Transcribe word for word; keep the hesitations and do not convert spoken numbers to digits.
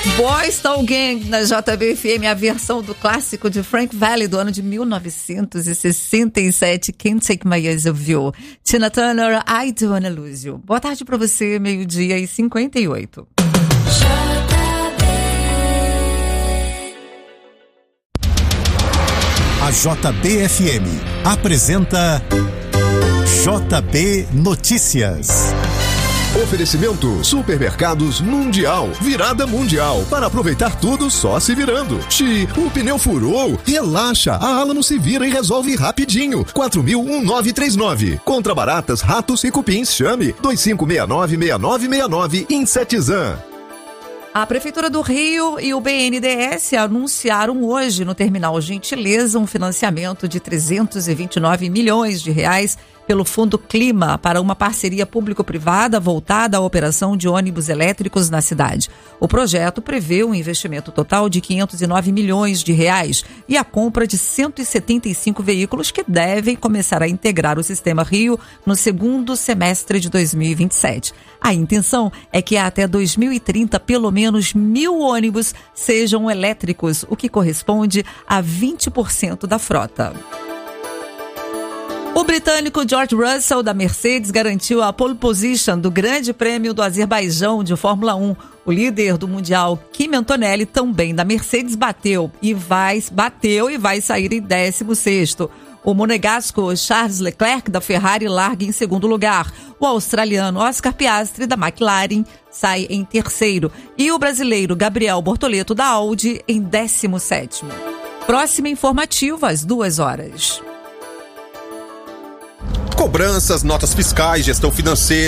Boys Town Gang na J B F M, a versão do clássico de Frank Valli do ano de mil novecentos e sessenta e sete, Can't Take My Eyes Off You. Tina Turner, I Don't Wanna Lose You. Boa tarde pra você, meio-dia e cinquenta e oito. A J B F M apresenta J B Notícias. Oferecimento Supermercados Mundial, virada mundial. Para aproveitar tudo só se virando. Xi, o pneu furou? Relaxa, a Alamo se vira e resolve rapidinho. quatro mil nove três nove. Contra baratas, ratos e cupins, chame dois cinco seis nove seis nove seis nove Insetizan. A Prefeitura do Rio e o B N D E S anunciaram hoje no Terminal Gentileza um financiamento de trezentos e vinte e nove milhões de reais pelo Fundo Clima para uma parceria público-privada voltada à operação de ônibus elétricos na cidade. O projeto prevê um investimento total de quinhentos e nove milhões de reais e a compra de cento e setenta e cinco veículos que devem começar a integrar o Sistema Rio no segundo semestre de dois mil e vinte e sete. A intenção é que até dois mil e trinta pelo menos mil ônibus sejam elétricos, o que corresponde a vinte por cento da frota. O britânico George Russell, da Mercedes, garantiu a pole position do Grande Prêmio do Azerbaijão de Fórmula um. O líder do Mundial, Kimi Antonelli, também da Mercedes, bateu e vai, bateu e vai sair em décimo sexto. O monegasco Charles Leclerc, da Ferrari, larga em segundo lugar. O australiano Oscar Piastri, da McLaren, sai em terceiro. E o brasileiro Gabriel Bortoleto, da Audi, em décimo sétimo. Próximo informativo, às duas horas. Cobranças, notas fiscais, gestão financeira.